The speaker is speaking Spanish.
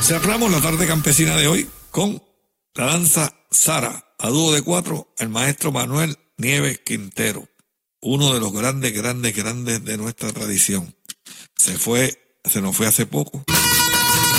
Cerramos la tarde campesina de hoy con la danza Sara, a dúo de 4, el maestro Manuel Nieves Quintero, uno de los grandes de nuestra tradición. Se nos fue hace poco.